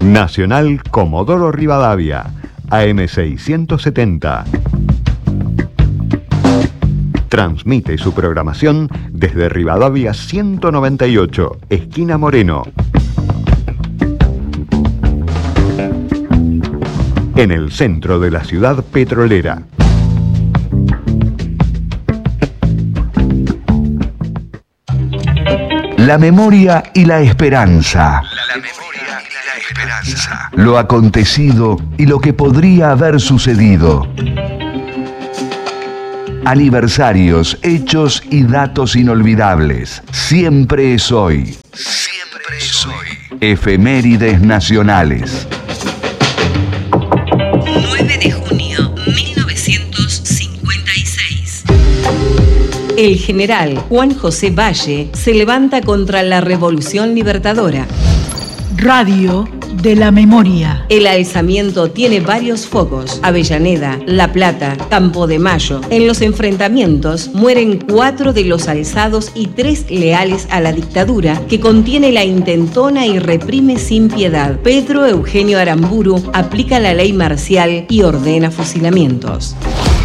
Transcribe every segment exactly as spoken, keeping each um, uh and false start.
Nacional Comodoro Rivadavia, A M seiscientos setenta. Transmite su programación desde Rivadavia ciento noventa y ocho, esquina Moreno. En el centro de la ciudad petrolera. La memoria y la esperanza. La memoria y la esperanza. Lo acontecido y lo que podría haber sucedido. Aniversarios, hechos y datos inolvidables. Siempre es hoy. Siempre es hoy. Efemérides nacionales. nueve de junio de mil novecientos cincuenta y seis. El general Juan José Valle se levanta contra la Revolución Libertadora. Radio de la memoria. El alzamiento tiene varios focos: Avellaneda, La Plata, Campo de Mayo. En los enfrentamientos mueren cuatro de los alzados y tres leales a la dictadura, que contiene la intentona y reprime sin piedad. Pedro Eugenio Aramburu aplica la ley marcial y ordena fusilamientos.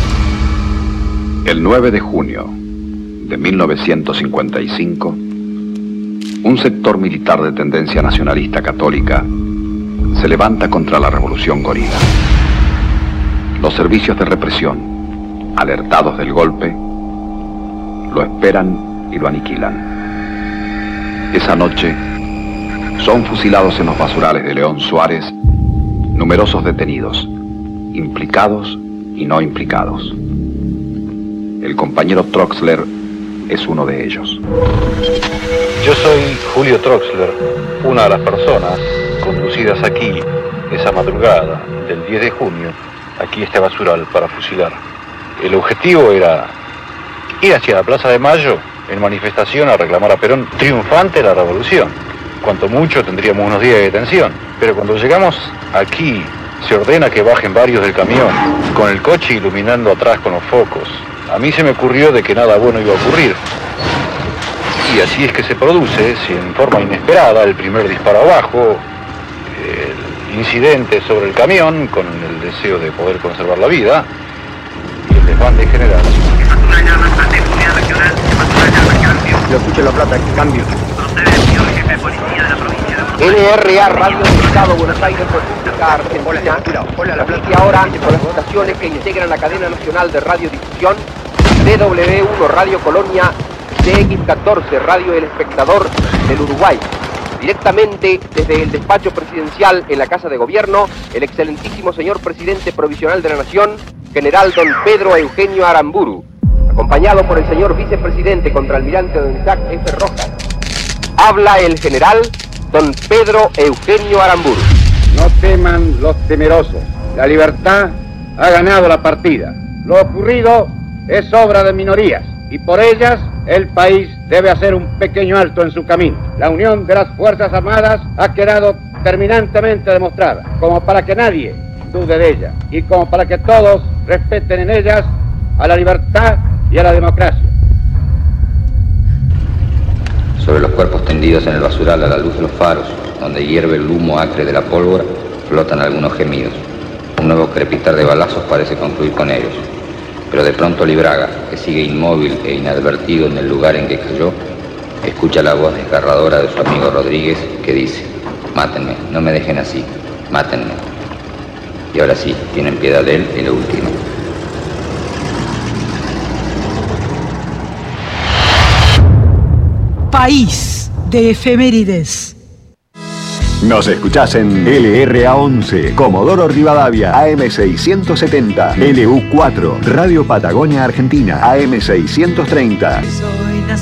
El nueve de junio de mil novecientos cincuenta y cinco, un sector militar de tendencia nacionalista católica se levanta contra la revolución gorila. Los servicios de represión, alertados del golpe, lo esperan y lo aniquilan. Esa noche son fusilados en los basurales de León Suárez numerosos detenidos, implicados y no implicados. El compañero Troxler es uno de ellos. Yo soy Julio Troxler, una de las personas conducidas aquí esa madrugada del diez de junio, aquí a este basural para fusilar. El objetivo era ir hacia la Plaza de Mayo en manifestación a reclamar a Perón triunfante la revolución. Cuanto mucho tendríamos unos días de detención, pero cuando llegamos aquí se ordena que bajen varios del camión, con el coche iluminando atrás con los focos. A mí se me ocurrió de que nada bueno iba a ocurrir. Y así es que se produce, en forma inesperada, el primer disparo abajo, el incidente sobre el camión, con el deseo de poder conservar la vida, y el desbande general. Lo escucho en La Plata, cambio. L R A Radio del Estado Buenos Aires, República Argentina. Hola, La Plata. Y ahora con las estaciones que integran la cadena nacional de radiodifusión, D W uno Radio Colonia, D X catorce Radio El Espectador del Uruguay. Directamente desde el despacho presidencial en la Casa de Gobierno, el excelentísimo señor presidente provisional de la Nación, general don Pedro Eugenio Aramburu, acompañado por el señor vicepresidente contraalmirante don Isaac F. Rojas. Habla el general don Pedro Eugenio Aramburu. No teman los temerosos. La libertad ha ganado la partida. Lo ocurrido es obra de minorías y por ellas el país debe hacer un pequeño alto en su camino. La unión de las Fuerzas Armadas ha quedado terminantemente demostrada, como para que nadie dude de ella y como para que todos respeten en ellas a la libertad y a la democracia. Sobre los cuerpos tendidos en el basural a la luz de los faros, donde hierve el humo acre de la pólvora, flotan algunos gemidos. Un nuevo crepitar de balazos parece concluir con ellos. Pero de pronto Libraga, que sigue inmóvil e inadvertido en el lugar en que cayó, escucha la voz desgarradora de su amigo Rodríguez, que dice: mátenme, no me dejen así, mátenme. Y ahora sí, tienen piedad de él y lo último. País de efemérides. Nos escuchás en L R A once, Comodoro Rivadavia, A M seiscientos setenta, L U cuatro, Radio Patagonia Argentina, A M seiscientos treinta.